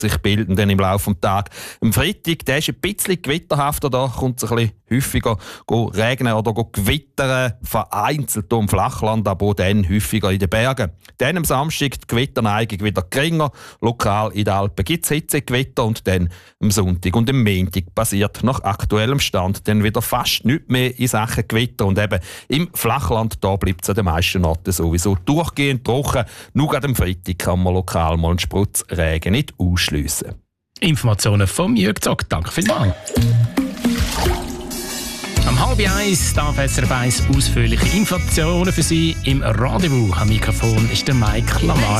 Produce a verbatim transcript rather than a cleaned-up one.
sich bilden dann im Laufe des Tages. Am Freitag, der ist ein bisschen gewitterhafter, da kommt es ein bisschen häufiger go regnen oder go gewittern, vereinzelt im Flachland, aber auch dann häufiger in den Bergen. Dann am Samstag die Gewitterneigung wieder geringer, lokal in den Alpen gibt es Hitzegewitter und dann am Sonntag und am Montag passiert nach aktuellem Stand dann wieder fast nichts mehr in Sachen Gewitter und eben im Flachland, da bleibt es an den meisten Orten sowieso durchgehend trocken. Nur gerade am Freitag kann man lokal mal einen Spritzregen nicht ausschliessen. Informationen vom Jürg Zock. Danke vielmals. Am halb eins darf S R F eins ausführliche Informationen für Sie im Rendezvous. Am Mikrofon ist der Mike Lamar.